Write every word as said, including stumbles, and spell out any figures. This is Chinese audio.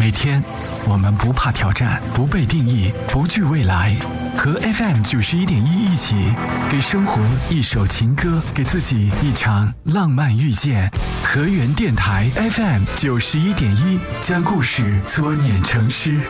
每天，我们不怕挑战，不被定义，不惧未来。和 F M 九十一点一一起，给生活一首情歌，给自己一场浪漫遇见。河源电台 F M 九十一点一，将故事搓捻成诗。